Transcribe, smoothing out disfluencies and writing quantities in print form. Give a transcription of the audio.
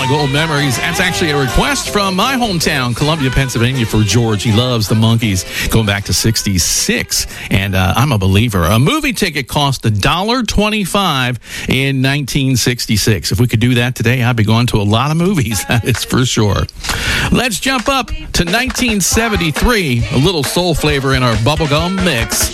like old memories. That's actually a request from my hometown, Columbia, Pennsylvania, for George. He loves the Monkees, going back to 66. And I'm a believer. A movie ticket cost $1.25 in 1966. If we could do that today, I'd be going to a lot of movies, that is for sure. Let's jump up to 1973. A little soul flavor in our bubblegum mix.